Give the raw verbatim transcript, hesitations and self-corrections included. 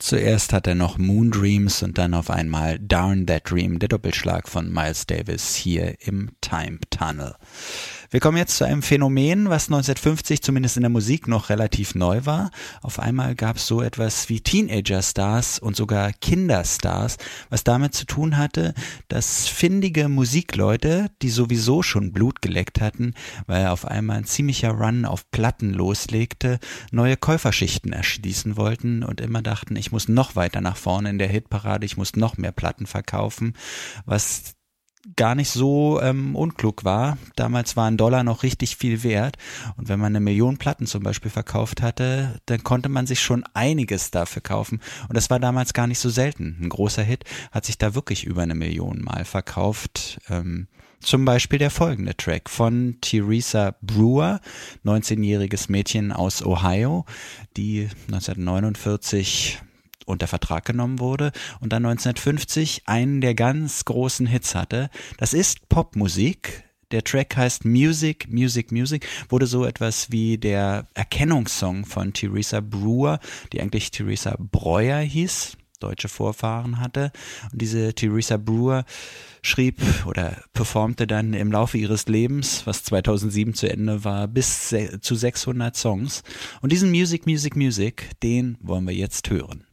Zuerst hat er noch Moon Dreams und dann auf einmal Darn That Dream, der Doppelschlag von Miles Davis hier im Time Tunnel. Wir kommen jetzt zu einem Phänomen, was neunzehnhundertfünfzig zumindest in der Musik noch relativ neu war. Auf einmal gab es so etwas wie Teenager-Stars und sogar Kinderstars, was damit zu tun hatte, dass findige Musikleute, die sowieso schon Blut geleckt hatten, weil auf einmal ein ziemlicher Run auf Platten loslegte, neue Käuferschichten erschließen wollten und immer dachten, ich muss noch weiter nach vorne in der Hitparade, ich muss noch mehr Platten verkaufen, was gar nicht so ähm, unklug war. Damals war ein Dollar noch richtig viel wert und wenn man eine Million Platten zum Beispiel verkauft hatte, dann konnte man sich schon einiges dafür kaufen und das war damals gar nicht so selten. Ein großer Hit hat sich da wirklich über eine Million Mal verkauft. Ähm, zum Beispiel der folgende Track von Teresa Brewer, neunzehnjähriges Mädchen aus Ohio, die neunzehnhundertneunundvierzig unter Vertrag genommen wurde und dann neunzehnhundertfünfzig einen der ganz großen Hits hatte. Das ist Popmusik. Der Track heißt Music, Music, Music, wurde so etwas wie der Erkennungssong von Teresa Brewer, die eigentlich Teresa Breuer hieß, deutsche Vorfahren hatte. Und diese Teresa Brewer schrieb oder performte dann im Laufe ihres Lebens, was zweitausendsieben zu Ende war, bis zu sechshundert Songs. Und diesen Music, Music, Music, den wollen wir jetzt hören.